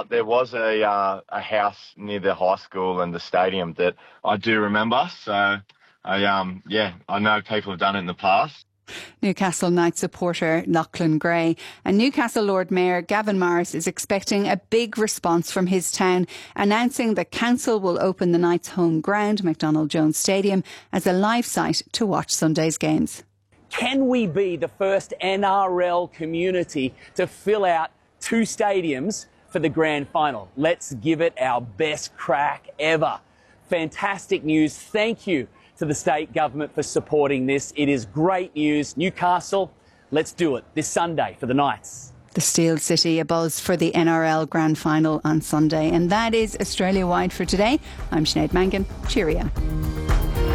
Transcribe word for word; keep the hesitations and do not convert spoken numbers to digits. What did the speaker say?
but there was a uh, a house near the high school and the stadium that I do remember. So, I um yeah, I know people have done it in the past. Newcastle Knights supporter Lachlan Gray. And Newcastle Lord Mayor Gavin Morris is expecting a big response from his town, announcing that council will open the Knights' home ground, McDonald Jones Stadium, as a live site to watch Sunday's games. Can we be the first N R L community to fill out two stadiums for the grand final? Let's give it our best crack ever. Fantastic news. Thank you to the state government for supporting this. It is great news. Newcastle, let's do it this Sunday for the Knights. The Steel City a buzz for the N R L Grand Final on Sunday. And that is Australia-wide for today. I'm Sinead Mangan. Cheerio.